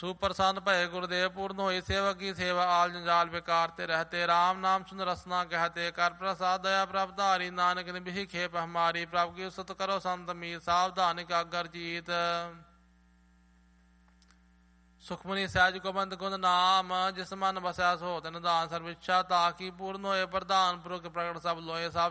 सुप्रसन्न भय गुरुदेव पूर्ण होई सेवक की सेवा आल जंजाल बेकारते रहते राम नाम सुन रसना कहते कर प्रसाद दया प्रभ धारी नानक ने भी खेप हमारी प्रभ की सुत करो संत मीर सावधान कागर जीत सुखमनी सहज गोबंद गुण नाम जिस मन बसै सो तन दान सर्विच्छा ताकि पूर्ण होए प्रधान पुरख प्रगट सब लोए सब